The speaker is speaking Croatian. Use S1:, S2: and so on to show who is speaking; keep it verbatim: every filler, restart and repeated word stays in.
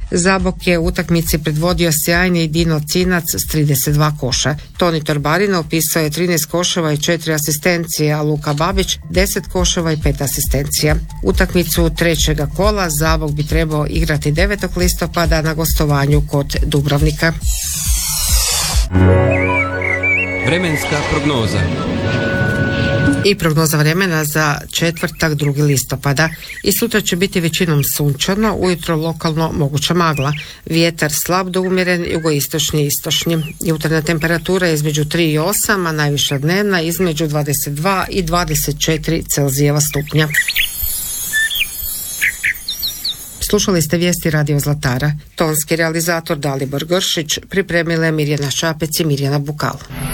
S1: Zabok je u utakmici predvodio sjajni Dino Cinac s trideset dva koša. Toni Torbarino upisao je trinaest koševa i četiri asistencije, a Luka Babić deset koševa i pet asistencija. Utakmicu trećega kola Zabok bi trebao igrati devetog listopada na gostovanju kod Dubrovnika.
S2: Vremenska prognoza.
S1: I prognoza vremena za četvrtak drugi listopada. I sutra će biti većinom sunčano, ujutro lokalno moguća magla. Vjetar slab do umjeren, jugoistočni i istočni. Jutarnja temperatura je između tri i osam, a najviša dnevna između dvadeset dva i dvadeset četiri Celzijeva stupnja. Slušali ste vijesti Radio Zlatara. Tonski realizator Dalibor Gršić, pripremile Mirjana Šapec i Mirjana Bukal.